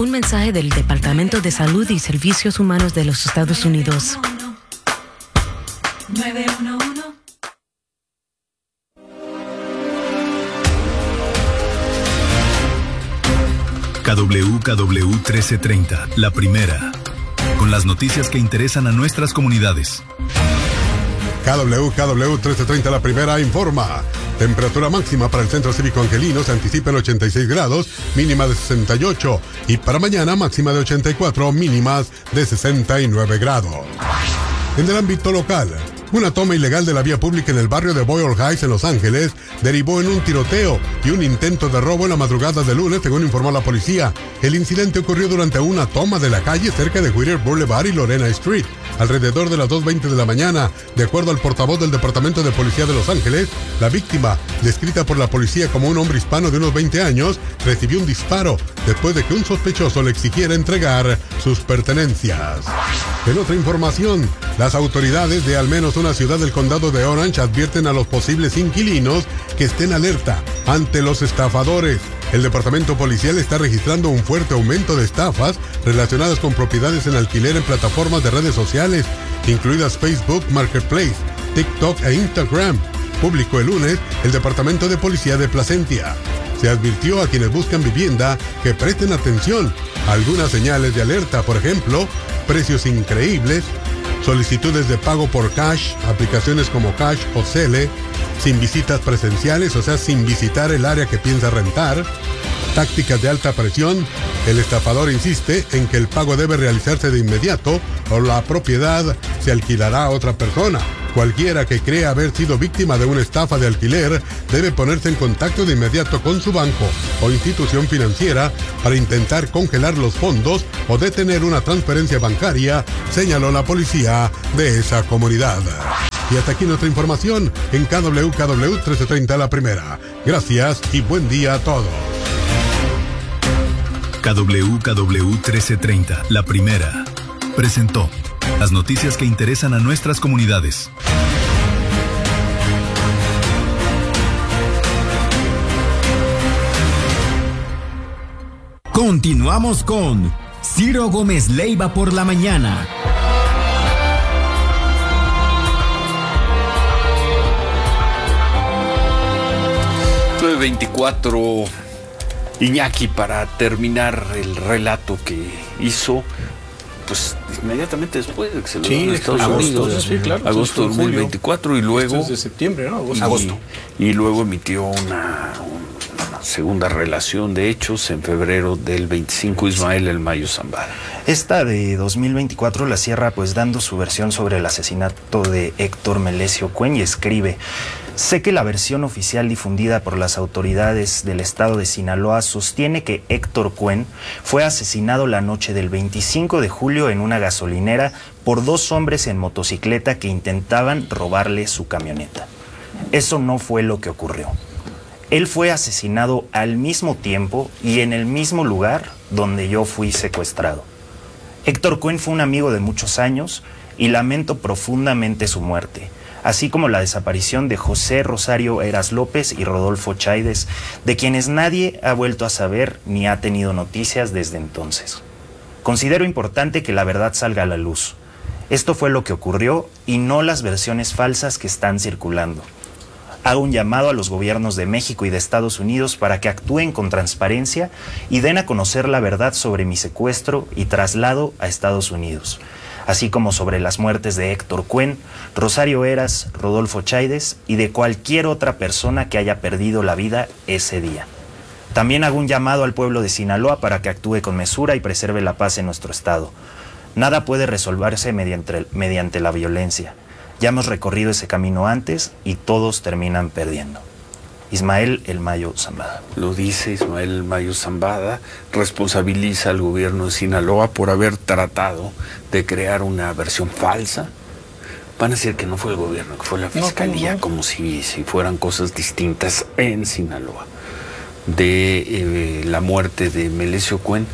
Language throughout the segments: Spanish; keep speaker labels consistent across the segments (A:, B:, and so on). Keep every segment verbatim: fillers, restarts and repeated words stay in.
A: Un mensaje del Departamento de Salud y Servicios Humanos de los Estados Unidos.
B: nueve uno uno.
C: K W K W trece treinta, la primera, con las noticias que interesan a nuestras comunidades.
D: K W K W trece treinta, la primera, informa. Temperatura máxima para el Centro Cívico Angelino se anticipa en ochenta y seis grados, mínima de sesenta y ocho. Y para mañana, máxima de ochenta y cuatro, mínimas de sesenta y nueve grados. En el ámbito local, una toma ilegal de la vía pública en el barrio de Boyle Heights, en Los Ángeles, derivó en un tiroteo y un intento de robo en la madrugada de lunes, según informó la policía. El incidente ocurrió durante una toma de la calle cerca de Whittier Boulevard y Lorena Street, alrededor de las dos veinte de la mañana. De acuerdo al portavoz del Departamento de Policía de Los Ángeles, la víctima, descrita por la policía como un hombre hispano de unos veinte años, recibió un disparo después de que un sospechoso le exigiera entregar sus pertenencias. En otra información, las autoridades de al menos una ciudad del condado de Orange advierten a los posibles inquilinos que estén alerta ante los estafadores. El departamento policial está registrando un fuerte aumento de estafas relacionadas con propiedades en alquiler en plataformas de redes sociales, incluidas Facebook Marketplace, TikTok e Instagram. Publicó el lunes el Departamento de Policía de Placentia. Se advirtió a quienes buscan vivienda que presten atención a algunas señales de alerta, por ejemplo, precios increíbles, solicitudes de pago por cash, aplicaciones como Cash o Cele, sin visitas presenciales, o sea, sin visitar el área que piensa rentar, tácticas de alta presión. El estafador insiste en que el pago debe realizarse de inmediato o la propiedad se alquilará a otra persona. Cualquiera que crea haber sido víctima de una estafa de alquiler debe ponerse en contacto de inmediato con su banco o institución financiera para intentar congelar los fondos o detener una transferencia bancaria, señaló la policía de esa comunidad. Y hasta aquí nuestra información en K W K W trece treinta, la primera. Gracias y buen día a todos.
C: K W K W trece treinta, la primera, presentó las noticias que interesan a nuestras comunidades.
E: Continuamos con Ciro Gómez Leiva por la mañana.
F: nueve veinticuatro, Iñaki, para terminar el relato que hizo, pues inmediatamente después de que se lo
G: sí,
F: dio en Estados
G: agosto,
F: Unidos,
G: sí, claro,
F: agosto de dos mil veinticuatro, y luego
G: esto es de septiembre, ¿no? Agosto.
F: Y,
G: agosto.
F: y luego emitió una, una segunda relación de hechos en febrero del veinticinco, Ismael El Mayo Zambada.
H: Esta de dos mil veinticuatro la cierra pues dando su versión sobre el asesinato de Héctor Melesio Cuen y escribe: sé que la versión oficial difundida por las autoridades del estado de Sinaloa sostiene que Héctor Cuen fue asesinado la noche del veinticinco de julio en una gasolinera por dos hombres en motocicleta que intentaban robarle su camioneta. Eso no fue lo que ocurrió. Él fue asesinado al mismo tiempo y en el mismo lugar donde yo fui secuestrado. Héctor Cuen fue un amigo de muchos años y lamento profundamente su muerte, así como la desaparición de José Rosario Heras López y Rodolfo Chaides, de quienes nadie ha vuelto a saber ni ha tenido noticias desde entonces. Considero importante que la verdad salga a la luz. Esto fue lo que ocurrió y no las versiones falsas que están circulando. Hago un llamado a los gobiernos de México y de Estados Unidos para que actúen con transparencia y den a conocer la verdad sobre mi secuestro y traslado a Estados Unidos, así como sobre las muertes de Héctor Cuen, Rosario Heras, Rodolfo Chaides y de cualquier otra persona que haya perdido la vida ese día. También hago un llamado al pueblo de Sinaloa para que actúe con mesura y preserve la paz en nuestro estado. Nada puede resolverse mediante, mediante la violencia. Ya hemos recorrido ese camino antes y todos terminan perdiendo. Ismael El Mayo Zambada.
F: Lo dice Ismael El Mayo Zambada, responsabiliza al gobierno de Sinaloa por haber tratado de crear una versión falsa. Van a decir que no fue el gobierno, que fue la fiscalía, no, no, no. como si, si fueran cosas distintas en Sinaloa. De eh, la muerte de Melesio Cuen.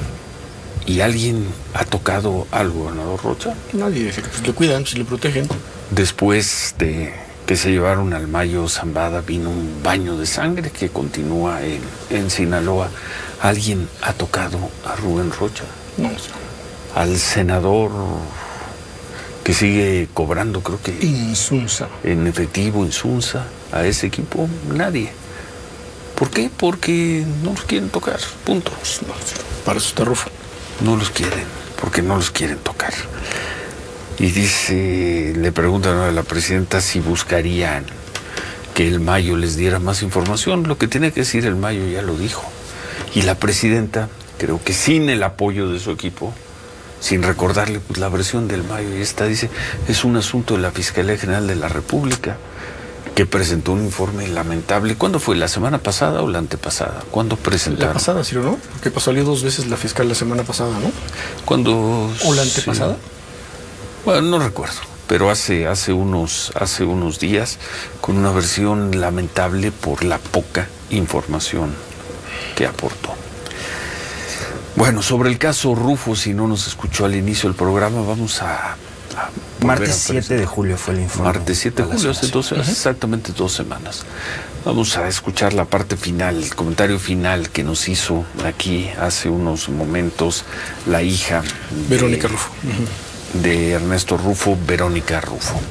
F: ¿Y alguien ha tocado al gobernador Rocha?
G: Nadie, dice que pues, le cuidan, si le protegen.
F: Después de que se llevaron al Mayo Zambada, vino un baño de sangre que continúa en, en Sinaloa. ¿Alguien ha tocado a Rubén Rocha?
G: No.
F: Al senador que sigue cobrando, creo que
G: Insunza.
F: en efectivo, Insunza, a ese equipo, nadie. ¿Por qué? Porque no los quieren tocar, punto.
G: No, para eso está Rufo.
F: No los quieren, porque no los quieren tocar. Y dice, le preguntan a la presidenta si buscarían que el Mayo les diera más información. Lo que tenía que decir el Mayo ya lo dijo. Y la presidenta, creo que sin el apoyo de su equipo, sin recordarle pues, la versión del Mayo, y esta dice, es un asunto de la Fiscalía General de la República, que presentó un informe lamentable. ¿Cuándo fue? ¿La semana pasada o la antepasada? ¿Cuándo presentaron?
G: La pasada, ¿sí o no? Porque pasó salió dos veces la fiscal la semana pasada, ¿no?
F: ¿Cuándo?
G: ¿O la antepasada?
F: Sí. Bueno, no recuerdo, pero hace, hace, unos, hace unos días, con una versión lamentable por la poca información que aportó. Bueno, sobre el caso Rufo, si no nos escuchó al inicio del programa, vamos a... a
H: Martes siete de julio fue el informe.
F: Martes siete de julio, hace dos, uh-huh. exactamente dos semanas. Vamos a escuchar la parte final, el comentario final que nos hizo aquí hace unos momentos la hija...
G: Verónica Rufo. Uh-huh.
F: de Ernesto Rufo, Verónica Rufo.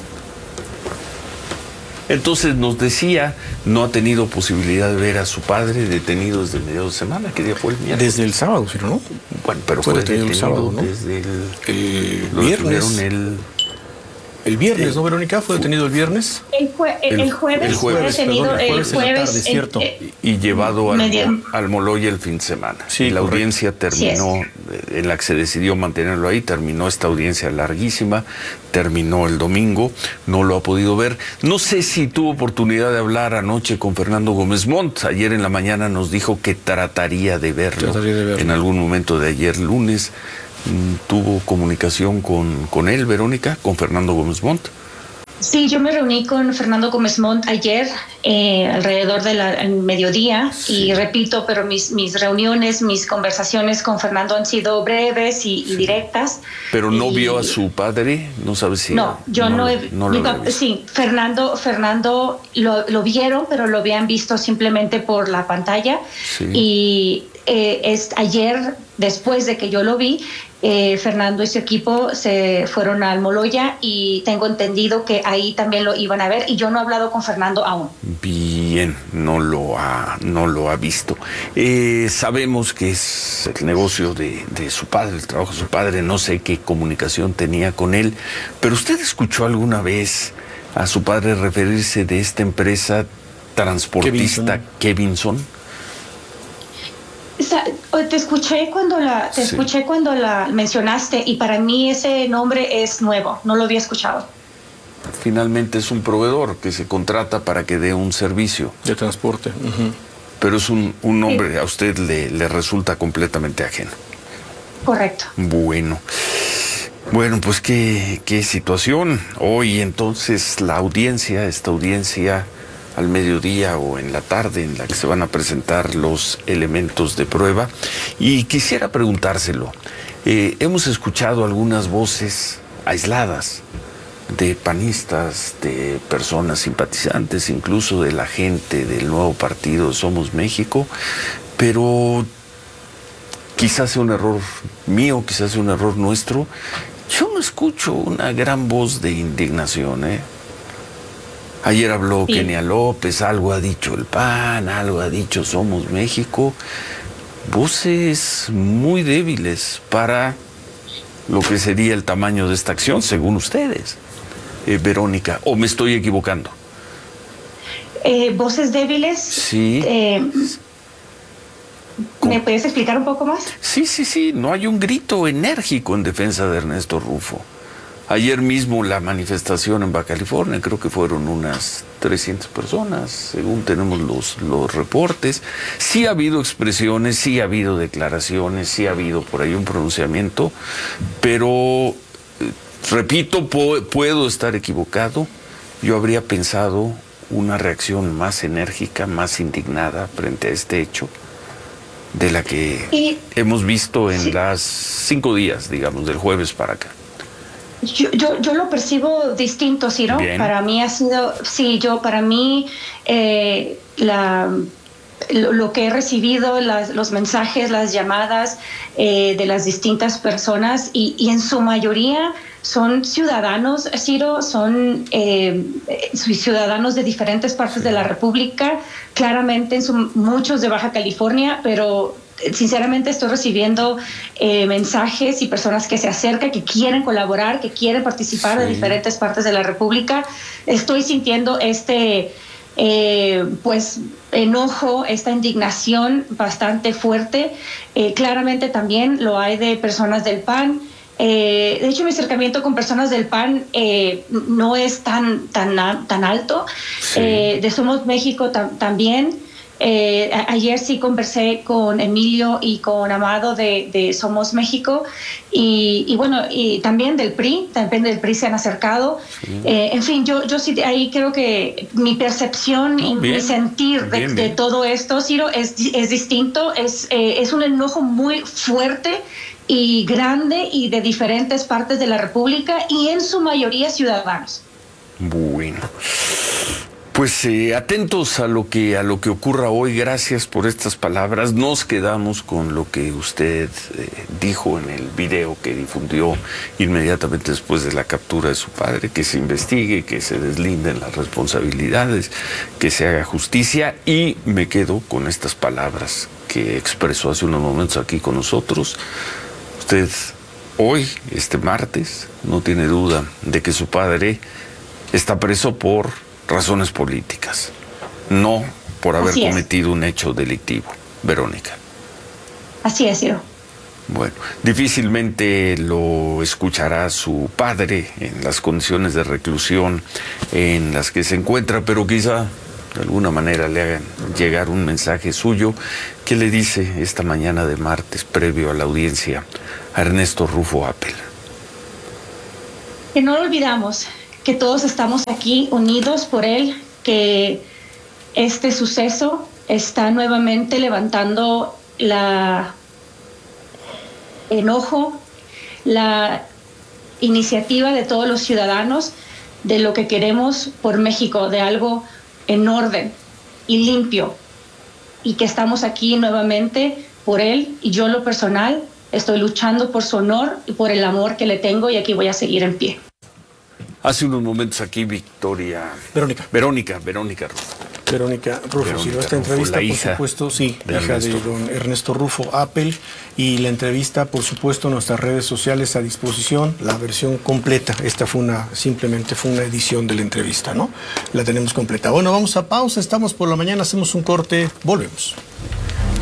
F: Entonces nos decía, no ha tenido posibilidad de ver a su padre detenido desde el mediados de semana. ¿Qué día fue el miércoles?
G: Desde el sábado, ¿sí, no?
F: Bueno, pero
G: fue,
F: fue
G: detenido,
F: detenido el sábado, ¿no?
G: Desde el, el
F: lo
G: viernes.
F: El,
G: el viernes, ¿no, Verónica? ¿Fue detenido el viernes?
B: El, jue el, el jueves,
F: el jueves
B: fue detenido,
G: perdón, el jueves,
B: el jueves
G: en la tarde, cierto.
B: El,
F: y llevado al, al Moloya el fin de semana.
G: Sí,
F: y la
G: correcto.
F: audiencia terminó, sí en la que se decidió mantenerlo ahí, terminó esta audiencia larguísima, terminó el domingo, no lo ha podido ver. No sé si tuvo oportunidad de hablar anoche con Fernando Gómez Montt. Ayer en la mañana nos dijo que trataría de verlo,
G: trataría de verlo.
F: en algún momento de ayer lunes. ¿Tuvo comunicación con, con él, Verónica, con Fernando Gómez Montt?
B: Sí, yo me reuní con Fernando Gómez Montt ayer, eh, alrededor del mediodía, sí. Y repito, pero mis, mis reuniones, mis conversaciones con Fernando han sido breves y, y directas.
F: ¿Pero no
B: y...
F: vio a su padre? ¿No sabe si...?
B: No, yo no, no he...
F: No lo
B: nunca, sí, Fernando, Fernando lo, lo vieron, pero lo habían visto simplemente por la pantalla. Sí. Y eh, es ayer, después de que yo lo vi, Eh, Fernando y su equipo se fueron al Moloya y tengo entendido que ahí también lo iban a ver y yo no he hablado con Fernando aún.
F: Bien, no lo ha, no lo ha visto. Eh, sabemos que es el negocio de, de su padre, el trabajo de su padre, no sé qué comunicación tenía con él, pero ¿usted escuchó alguna vez a su padre referirse de esta empresa transportista Kevinson?
B: Te escuché cuando la te sí. escuché cuando la mencionaste y para mí ese nombre es nuevo, no lo había escuchado.
F: Finalmente es un proveedor que se contrata para que dé un servicio
G: de transporte, uh-huh.
F: Pero es un, un nombre sí. a usted le, le resulta completamente ajeno.
B: Correcto.
F: Bueno, bueno, pues qué, qué situación. Hoy entonces la audiencia, esta audiencia al mediodía o en la tarde en la que se van a presentar los elementos de prueba. Y quisiera preguntárselo, eh, hemos escuchado algunas voces aisladas de panistas, de personas simpatizantes, incluso de la gente del nuevo partido Somos México, pero quizás sea un error mío, quizás sea un error nuestro. Yo no escucho una gran voz de indignación, ¿eh? Ayer habló sí. Kenia López, algo ha dicho el P A N, algo ha dicho Somos México. Voces muy débiles para lo que sería el tamaño de esta acción, según ustedes, eh, Verónica. ¿O me estoy equivocando?
B: Eh, ¿Voces débiles?
F: Sí.
B: Eh, ¿Me puedes explicar un poco más?
F: Sí, sí, sí. No hay un grito enérgico en defensa de Ernesto Rufo. Ayer mismo la manifestación en Baja California, creo que fueron unas trescientas personas, según tenemos los, los reportes. Sí ha habido expresiones, sí ha habido declaraciones, sí ha habido por ahí un pronunciamiento, pero, repito, po- puedo estar equivocado. Yo habría pensado una reacción más enérgica, más indignada frente a este hecho, de la que y, hemos visto en sí. las cinco días, digamos, del jueves para acá.
B: Yo, yo, yo lo percibo distinto, Ciro. Bien. Para mí ha sido, sí, yo, para mí, eh, la, lo, lo que he recibido, las, los mensajes, las llamadas eh, de las distintas personas y, y en su mayoría son ciudadanos, Ciro, son eh, ciudadanos de diferentes partes de la República, claramente en su, muchos de Baja California, pero sinceramente estoy recibiendo eh, mensajes y personas que se acercan, que quieren colaborar, que quieren participar sí. de diferentes partes de la República. Estoy sintiendo este eh, pues enojo, esta indignación bastante fuerte. Eh, claramente también lo hay de personas del P A N. Eh, de hecho, mi acercamiento con personas del P A N eh, no es tan, tan, tan alto. Sí. Eh, de Somos México tam también. Eh, a ayer sí conversé con Emilio y con Amado de, de Somos México y, y bueno, y también del P R I, también del P R I se han acercado. Sí. Eh, en fin, yo, yo sí ahí creo que mi percepción no, y bien, mi sentir de, bien, bien. de todo esto, Ciro, es, es distinto, es, eh, es un enojo muy fuerte y grande y de diferentes partes de la República y en su mayoría ciudadanos.
F: Bueno. Pues eh, atentos a lo que a lo que ocurra hoy. Gracias por estas palabras. Nos quedamos con lo que usted eh, dijo en el video que difundió inmediatamente después de la captura de su padre, que se investigue, que se deslinden las responsabilidades, que se haga justicia, y me quedo con estas palabras que expresó hace unos momentos aquí con nosotros. Usted hoy, este martes, no tiene duda de que su padre está preso por razones políticas, no por haber cometido un hecho delictivo. Verónica.
B: Así es, Ciro.
F: Bueno, difícilmente lo escuchará su padre en las condiciones de reclusión en las que se encuentra, pero quizá de alguna manera le hagan llegar un mensaje suyo que le dice esta mañana de martes, previo a la audiencia, a Ernesto Rufo Appel.
B: Que no lo olvidamos, que todos estamos aquí unidos por él, que este suceso está nuevamente levantando la enojo, la iniciativa de todos los ciudadanos de lo que queremos por México, de algo en orden y limpio, y que estamos aquí nuevamente por él, y yo en lo personal estoy luchando por su honor y por el amor que le tengo, y aquí voy a seguir en pie.
F: Hace unos momentos aquí Victoria...
G: Verónica.
F: Verónica, Verónica Rufo.
G: Verónica Rufo, sí, esta entrevista, por supuesto, sí, de hija de don Ernesto Rufo Appel, y la entrevista, por supuesto, en nuestras redes sociales a disposición, la versión completa. Esta fue una, simplemente fue una edición de la entrevista, ¿no? La tenemos completa. Bueno, vamos a pausa, estamos por la mañana, hacemos un corte, volvemos.